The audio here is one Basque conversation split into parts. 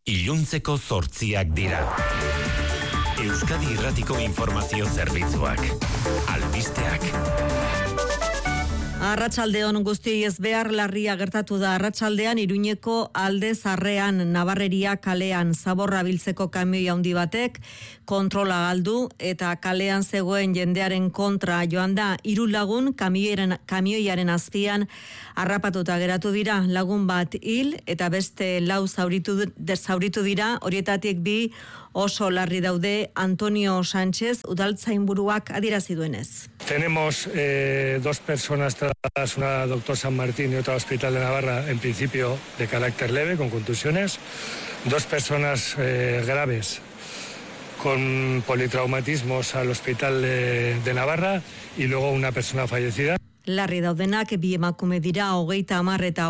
iluntzeko 8 dira. Euskadi Irratiko Informazio Zerbitzuak. Albisteak. Arratsaldeon guztiei ez behar larria gertatu da arratsaldean Iruñeko Alde Zarrean Nabarreria kalean zaborra biltzeko kamioi handi batek kontrola galdu eta kalean zegoen jendearen kontra joan da. 3 lagun kamioiaren azpian harrapatuta geratu dira, lagun bat hil eta beste 4 zauritu dira, horietatik 2 oso larri daude. Antonio Sánchez udaltzainburuak adierazi duenez. Tenemos 2 personas tratadas, una doctor San Martín y otra Hospital de Navarra, en principio de carácter leve, con contusiones. 2 personas graves con politraumatismos al Hospital de Navarra y luego una persona fallecida. Larri daudenak 2 emakume dira, 30 eta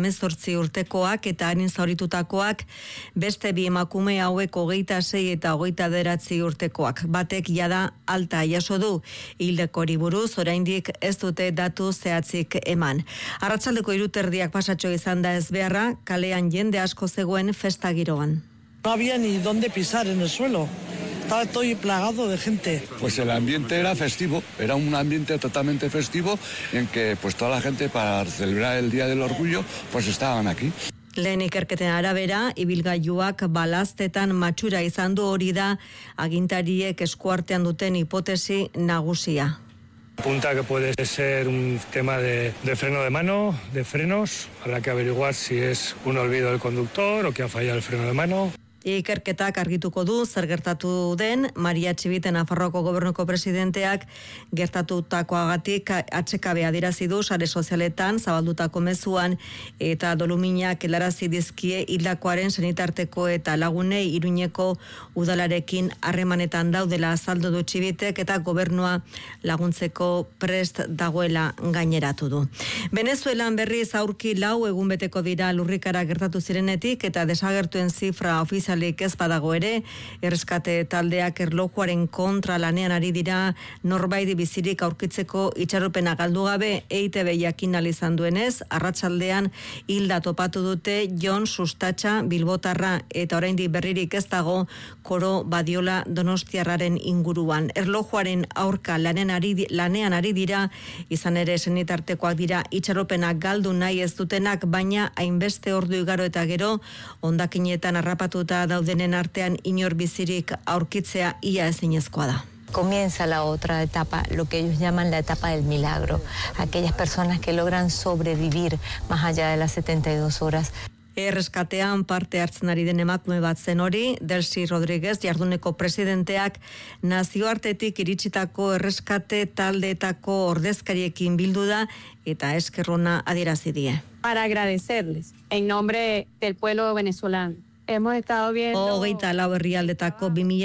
38 urtekoak eta harin zauritutakoak, beste 2 emakume hauek 26 eta 29 urtekoak. Batek jada alta jaso du. Hildekori buruz oraindik ez dute datu zehatzik eman. Arratsaldeko 3:30 pasatxo izan da ez beharra, kalean jende asko zegoen festa giroan. No había ni dónde pisar en el suelo. Estaba todo plagado de gente. Pues el ambiente era festivo, era un ambiente totalmente festivo en que pues toda la gente para celebrar el Día del Orgullo pues estaban aquí. Lehen ikerketen arabera, ibilgailuak balaztetan matxura izan du, hori da agintariek eskuartean duten hipotesi nagusia. Apunta que puede ser un tema de freno de mano, de frenos. Habrá que averiguar si es un olvido del conductor o que ha fallado el freno de mano. Ikerketak argituko du zer gertatu den. Maria Txibite Nafarroako Gobernuko presidenteak gertatutakoagatik atsekabea adierazi du sare sozialetan zabaldutako mezuan eta doluminak helarazi dizkie hildakoaren senitarteko eta lagunei Iruñeko udalarekin harremanetan daudela azaldu du Txibitek eta gobernua laguntzeko prest dagoela gaineratu du. Venezuelan berriz aurki 4 egun beteko dira lurrikara gertatu zirenetik eta desagertuen zifra ofizial ez badago ere, erreskate taldeak erlojuaren kontra lanean ari dira norbaiti bizirik aurkitzeko itxaropena galdu gabe. EITB jakin izan duenez, arratsaldean hilda topatu dute Jon Sustatxa Bilbotarra eta oraindik berririk ez dago Koro Badiola Donostiarraren inguruan. Erlojuaren aurka lanean ari dira, izan ere senitartekoak dira itxaropena galdu nahi ez dutenak, baina hainbeste ordu igaro eta gero hondakinetan harrapatuta daudenen artean inor bizirik aurkitzea ia ezinezkoa da. Comienza la otra etapa, lo que ellos llaman la etapa del milagro. Aquellas personas que logran sobrevivir más allá de las 72 horas. Erreskatean parte hartzen ari den emakume bat zen hori, Delcy Rodríguez jarduneko presidenteak nazioartetik iritsitako erreskate taldeetako ordezkariekin bildu da eta eskerrona adierazi die. Para agradecerles en nombre del pueblo venezolano. Hemos estado viendo... 24 herrialdetako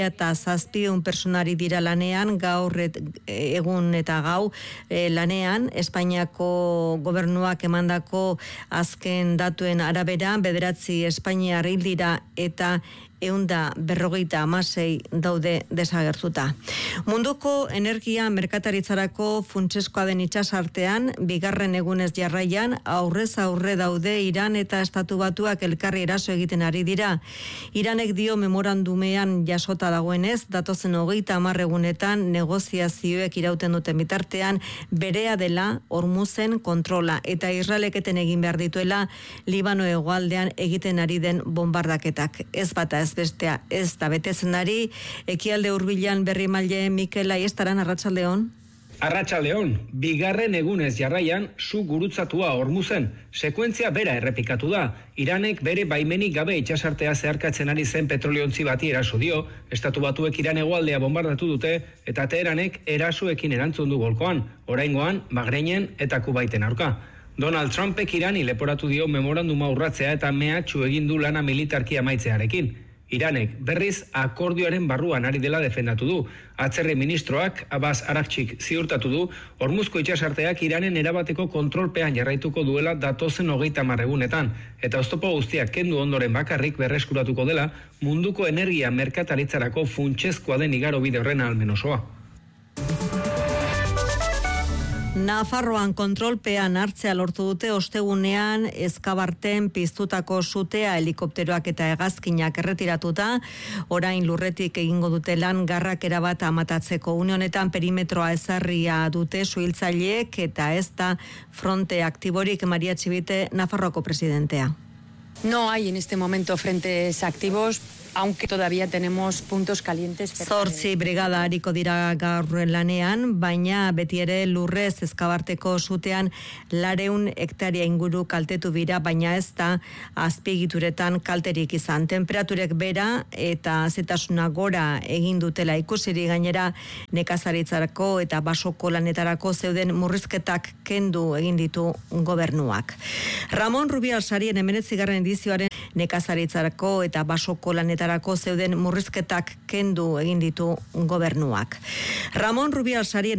2007 personari dira lanean, gaur egun eta gau lanean. Espainiako gobernuak emandako azken datuen arabera, 9 Espainiar hil dira eta 156 daude desagertuta. Munduko energia merkataritzarako funtsezkoa den itsasartean, 2. egunez jarraian, aurrez aurre daude Iran eta Estatu Batuak elkarri eraso egiten ari dira. Iranek dio memorandumean jasota dagoenez, datozen 30 egunetan negoziazioek irauten duten bitartean, berea dela Hormuzen kontrola eta Israeleketen egin behar dituela Libano hegoaldean egiten ari den bombardaketak. Ez bata ez bestea ez da betetzen ari. Ekialde hurbilan berrimaile Mikel Aiestaran, arratsaldeon. Arratsaldeon, 2. egunez jarraian su gurutzatua Hormuzen. Sekuentzia bera errepikatu da. Iranek bere baimenik gabe itsasartea zeharkatzen ari zen petroliontzi bati eraso dio. Estatu Batuek Iran hegoaldea bombardatu dute eta Teheranek erasoekin erantzun du golkoan. Oraingoan Bahreinen eta Kubaiten aurka. Donald Trumpek Irani leporatu dio memoranduma urratzea eta mehatxu egin du lana militarki amaitzearekin. Iranek berriz akordioaren barruan ari dela defendatu du. Atzerri ministroak Abbas Araghchik ziurtatu du Hormuzko itsasarteak Iranen erabateko kontrolpean jarraituko duela datozen 30 egunetan eta oztopo guztiak kendu ondoren bakarrik berreskuratuko dela munduko energia merkataritzarako funtsezkoa den igarobide horren ahalmen osoa. Nafarroan kontrolpean hartzea lortu dute ostegunean Eskabarten piztutako sutea helikopteroak eta hegazkinak erretiratuta, orain lurretik egingo dute lan garrak erabat amatatzeko. Une honetan perimetroa ezarria dute suhiltzaileek eta ez da fronte aktiborik. Maria Txibite, Nafarroako presidentea. No hay en este momento frentes activos, aunque todavía tenemos puntos calientes. 8 brigada ariko dira gaur lanean, baina beti ere lurrez Eskabarteko sutean 200 hektaria inguru kaltetu dira, baina ez da azpiegituretan kalterik izan. Temperaturek bera eta zetasuna gora egin dutela ikusiri, gainera nekazaritzarako eta basoko lanetarako zeuden murrizketak kendu egin ditu gobernuak. Ramon Rubial sarien 19. edizioaren nekazaritzarako eta basoko lanetarako zeuden murrizketak kendu egin ditu gobernuak. Ramon Rubial sarien